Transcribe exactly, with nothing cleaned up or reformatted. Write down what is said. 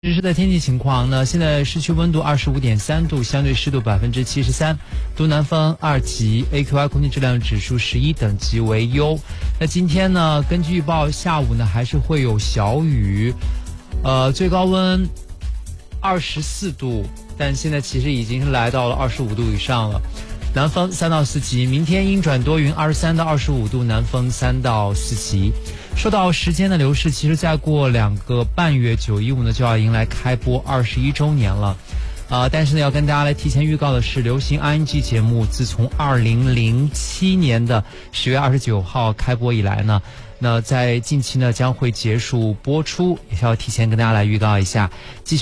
实时的天气情况呢，现在市区温度二十五点三度，相对湿度百分之七十三，东南风二级 A Q I 空气质量指数十一，等级为优。那今天呢，根据预报，下午呢还是会有小雨，呃，最高温二十四度，但现在其实已经是来到了二十五度以上了。南风三到四级，明天阴转多云，二十三到二十五度，南风三到四级。说到时间的流逝，其实再过两个半月，九一五呢就要迎来开播二十一周年了。呃，但是呢，要跟大家来提前预告的是，流行 I N G 节目自从二零零七年的十月二十九号开播以来呢，那在近期呢将会结束播出，也是要提前跟大家来预告一下。继续